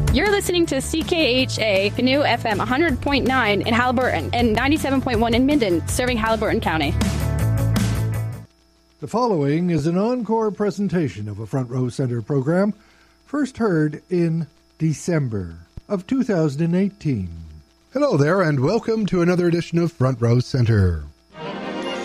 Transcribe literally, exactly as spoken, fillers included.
You're listening to C K H A Canoe F M one hundred point nine in Haliburton and ninety-seven point one in Minden, serving Haliburton County. The following is an encore presentation of a Front Row Center program first heard in December of two thousand eighteen. Hello there, and welcome to another edition of Front Row Center.